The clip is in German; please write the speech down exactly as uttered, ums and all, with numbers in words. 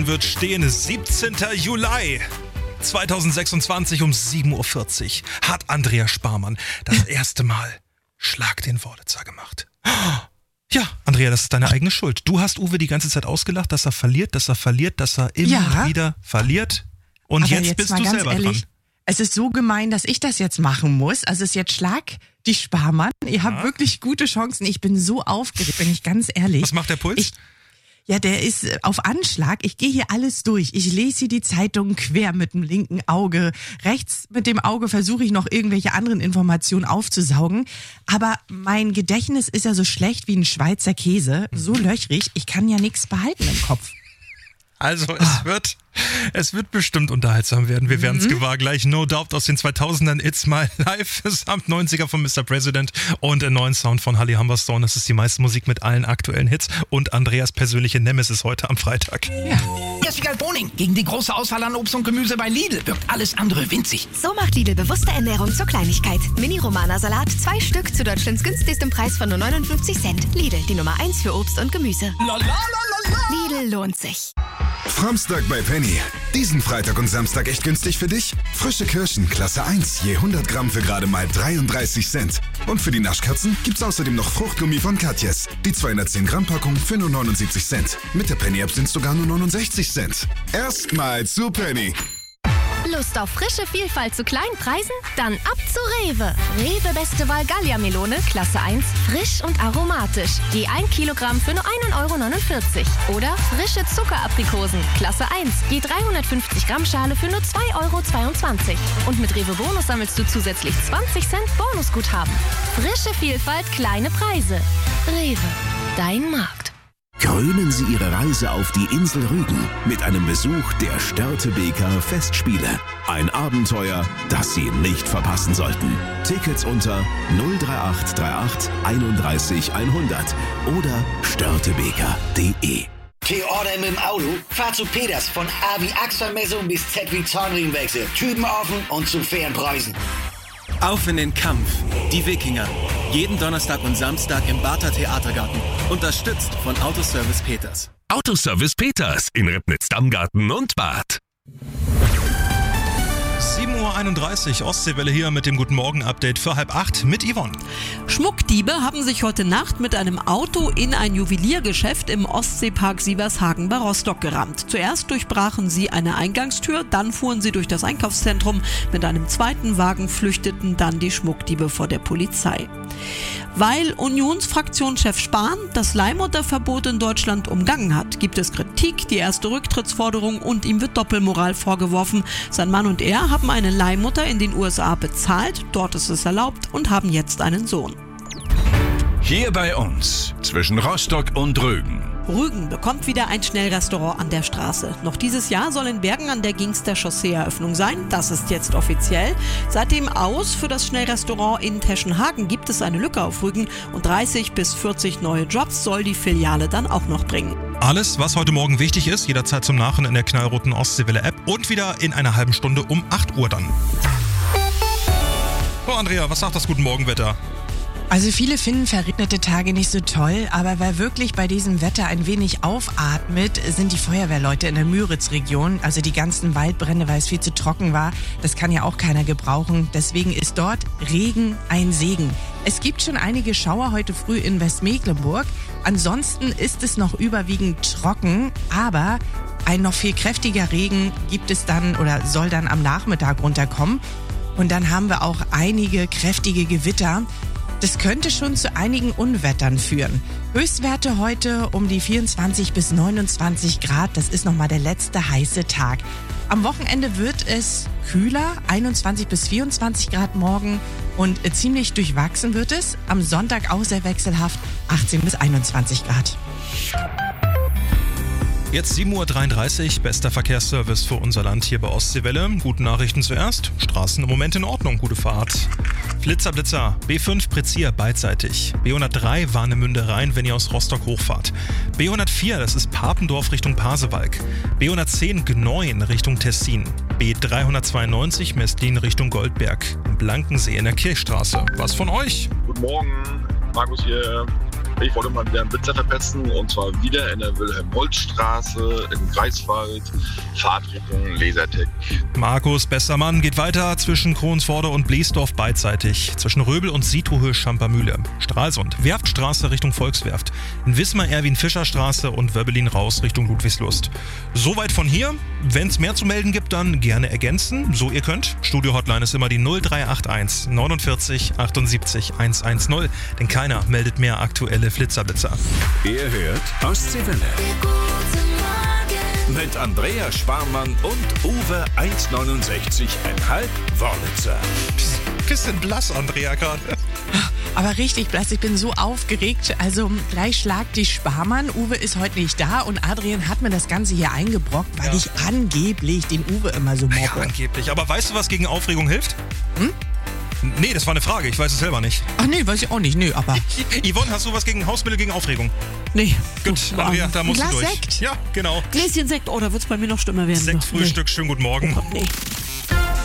wird stehen, siebzehnten Juli zweitausendsechsundzwanzig um sieben Uhr vierzig hat Andreas Sparmann das erste Mal Schlag den Wurlitzer gemacht. Ja, Andrea, das ist deine eigene Schuld. Du hast Uwe die ganze Zeit ausgelacht, dass er verliert, dass er verliert, dass er immer Ja. wieder verliert. Und Aber jetzt, jetzt bist mal du ganz selber ehrlich, dran. Es ist so gemein, dass ich das jetzt machen muss. Also es ist jetzt Schlag die Sparmann. Ihr habt wirklich gute Chancen. Ich bin so aufgeregt, bin ich ganz ehrlich. Was macht der Puls? Ich, ja, der ist äh, auf Anschlag. Ich gehe hier alles durch. Ich lese hier die Zeitung quer mit dem linken Auge. Rechts mit dem Auge versuche ich noch irgendwelche anderen Informationen aufzusaugen. Aber mein Gedächtnis ist ja so schlecht wie ein Schweizer Käse. So löchrig. Ich kann ja nichts behalten im Kopf. Also es wird, es wird bestimmt unterhaltsam werden. Wir werden es gewahr gleich. No Doubt aus den zweitausendern. It's My Life. Samt neunziger von Mister President und einen neuen Sound von Holly Humberstone. Das ist die meiste Musik mit allen aktuellen Hits. Und Andreas persönliche Nemesis heute am Freitag. Jessica Boning. Gegen die große Auswahl an Obst und Gemüse bei Lidl wirkt alles andere winzig. So macht Lidl bewusste Ernährung zur Kleinigkeit. Mini-Romana-Salat, zwei Stück zu Deutschlands günstigstem Preis von nur neunundfünfzig Cent. Lidl, die Nummer eins für Obst und Gemüse. Lidl lohnt sich. Framstag bei Penny. Diesen Freitag und Samstag echt günstig für dich? Frische Kirschen, Klasse eins, je hundert Gramm für gerade mal dreiunddreißig Cent. Und für die Naschkatzen gibt's außerdem noch Fruchtgummi von Katjes. Die zweihundertzehn Gramm Packung für nur neunundsiebzig Cent. Mit der Penny-App sind's sogar nur neunundsechzig Cent. Erstmal zu Penny. Lust auf frische Vielfalt zu kleinen Preisen? Dann ab zu Rewe. Rewe Beste Wahl Gallia-Melone, Klasse eins, frisch und aromatisch. Je ein Kilogramm für nur einen Euro neunundvierzig. Oder frische Zuckeraprikosen, Klasse eins, je dreihundertfünfzig Gramm Schale für nur zwei Euro zweiundzwanzig. Und mit Rewe Bonus sammelst du zusätzlich zwanzig Cent Bonusguthaben. Frische Vielfalt, kleine Preise. Rewe, dein Markt. Krönen Sie Ihre Reise auf die Insel Rügen mit einem Besuch der Störtebeker Festspiele. Ein Abenteuer, das Sie nicht verpassen sollten. Tickets unter null drei acht drei acht einunddreißig hundert oder störtebeker punkt de. T-Order mit dem Auto? Fahr zu Peters von A wie Achselmessung bis Z wie Zahnriemenwechsel. Typen offen und zu fairen Preisen. Auf in den Kampf. Die Wikinger. Jeden Donnerstag und Samstag im Barther Theatergarten. Unterstützt von Autoservice Peters. Autoservice Peters in Ribnitz-Dammgarten und Bad. sieben Uhr einunddreißig, Ostseewelle hier mit dem Guten Morgen-Update für halb acht mit Yvonne. Schmuckdiebe haben sich heute Nacht mit einem Auto in ein Juweliergeschäft im Ostseepark Sievershagen bei Rostock gerammt. Zuerst durchbrachen sie eine Eingangstür, dann fuhren sie durch das Einkaufszentrum. Mit einem zweiten Wagen flüchteten dann die Schmuckdiebe vor der Polizei. Weil Unionsfraktionschef Spahn das Leihmutterverbot in Deutschland umgangen hat, gibt es Kritik, die erste Rücktrittsforderung und ihm wird Doppelmoral vorgeworfen. Sein Mann und er haben eine Leihmutter in den U S A bezahlt, dort ist es erlaubt und haben jetzt einen Sohn. Hier bei uns, zwischen Rostock und Rügen. Rügen bekommt wieder ein Schnellrestaurant an der Straße. Noch dieses Jahr soll in Bergen an der Gingster Chaussee-Eröffnung sein. Das ist jetzt offiziell. Seit dem Aus für das Schnellrestaurant in Teschenhagen gibt es eine Lücke auf Rügen und dreißig bis vierzig neue Jobs soll die Filiale dann auch noch bringen. Alles, was heute Morgen wichtig ist, jederzeit zum Nachhören in der knallroten Ostseewelle-App und wieder in einer halben Stunde um acht Uhr dann. Oh Andrea, was sagt das Guten Morgen-Wetter? Also viele finden verregnete Tage nicht so toll, aber wer wirklich bei diesem Wetter ein wenig aufatmet, sind die Feuerwehrleute in der Müritz-Region. Also die ganzen Waldbrände, weil es viel zu trocken war. Das kann ja auch keiner gebrauchen. Deswegen ist dort Regen ein Segen. Es gibt schon einige Schauer heute früh in Westmecklenburg. Ansonsten ist es noch überwiegend trocken, aber ein noch viel kräftiger Regen gibt es dann oder soll dann am Nachmittag runterkommen. Und dann haben wir auch einige kräftige Gewitter. Das könnte schon zu einigen Unwettern führen. Höchstwerte heute um die vierundzwanzig bis neunundzwanzig Grad. Das ist nochmal der letzte heiße Tag. Am Wochenende wird es kühler, einundzwanzig bis vierundzwanzig Grad morgen. Und ziemlich durchwachsen wird es. Am Sonntag auch sehr wechselhaft, achtzehn bis einundzwanzig Grad. Jetzt sieben Uhr dreiunddreißig, bester Verkehrsservice für unser Land hier bei Ostseewelle. Gute Nachrichten zuerst. Straßen im Moment in Ordnung, gute Fahrt. Flitzer, Blitzer, B fünf Prezier beidseitig. B hundertdrei Warnemünde Rhein, wenn ihr aus Rostock hochfahrt. B hundertvier, das ist Papendorf Richtung Pasewalk. B hundertzehn Gneuen Richtung Tessin. B dreihundertzweiundneunzig Mestlin Richtung Goldberg. Im Blankensee in der Kirchstraße. Was von euch? Guten Morgen, Markus hier. Ich wollte mal wieder einen Blitzer verpetzen und zwar wieder in der Wilhelm-Holtz-Straße in Greifswald, Fahrtrichtung Lasertec. Markus, bester Mann, geht weiter zwischen Kronsvorde und Bliesdorf beidseitig, zwischen Röbel und Sietohöhe-Schampermühle, Stralsund, Werftstraße Richtung Volkswerft, in Wismar Erwin-Fischer-Straße und Wöbbelin raus Richtung Ludwigslust. Soweit von hier. Wenn es mehr zu melden gibt, dann gerne ergänzen, so ihr könnt. Studio-Hotline ist immer die null drei acht eins neunundvierzig achtundsiebzig hundertzehn, denn keiner meldet mehr aktuelle Flitzerblitzer. Ihr hört Ostseewelle. Mit Andrea Sparmann und Uwe eins neunundsechzig Komma fünf Wörlitzer. Bisschen blass, Andrea, gerade. Aber richtig blass, ich bin so aufgeregt. Also gleich schlagt die Sparmann. Uwe ist heute nicht da und Adrian hat mir das Ganze hier eingebrockt, weil ja. ich angeblich den Uwe immer so mobbe. Ja, angeblich. Aber weißt du, was gegen Aufregung hilft? Hm? Nee, das war eine Frage. Ich weiß es selber nicht. Ach nee, weiß ich auch nicht. Nö, aber... Yvonne, hast du was gegen Hausmittel gegen Aufregung? Nee. Gut, Andrea, da musst Glas du durch. Sekt. Ja, genau. Gläschen Sekt. Oh, da wird es bei mir noch schlimmer werden. Sektfrühstück, nee. schönen guten Morgen. Oh Gott, nee.